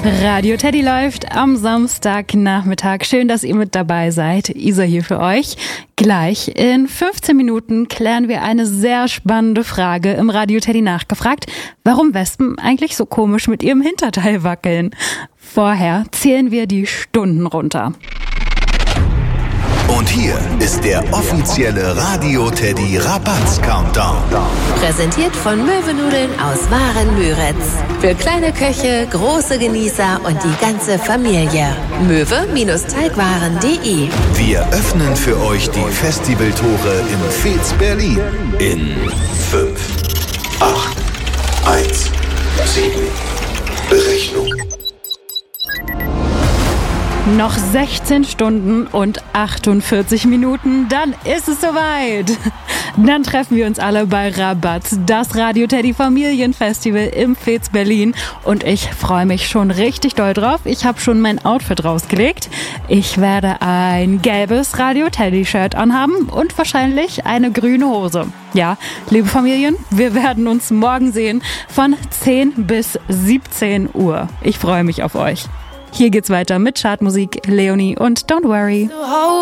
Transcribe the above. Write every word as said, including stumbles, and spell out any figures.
Radio Teddy läuft am Samstagnachmittag. Schön, dass ihr mit dabei seid. Isa hier für euch. Gleich in fünfzehn Minuten klären wir eine sehr spannende Frage im Radio Teddy nachgefragt, warum Wespen eigentlich so komisch mit ihrem Hinterteil wackeln. Vorher zählen wir die Stunden runter. Und hier ist der offizielle Radio Teddy Rabatz-Countdown. Präsentiert von Möwenudeln aus Waren-Müritz. Für kleine Köche, große Genießer und die ganze Familie. möwe-teigwaren punkt de. Wir öffnen für euch die Festivaltore im Fez Berlin. In fünf, acht, eins, sieben. Berechnung. Noch sechzehn Stunden und achtundvierzig Minuten, dann ist es soweit. Dann treffen wir uns alle bei Rabatz, das Radio Teddy Familienfestival im Fez Berlin. Und ich freue mich schon richtig doll drauf. Ich habe schon mein Outfit rausgelegt. Ich werde ein gelbes Radio Teddy Shirt anhaben und wahrscheinlich eine grüne Hose. Ja, liebe Familien, wir werden uns morgen sehen von zehn bis siebzehn Uhr. Ich freue mich auf euch. Hier geht's weiter mit Chartmusik, Leonie und Don't Worry.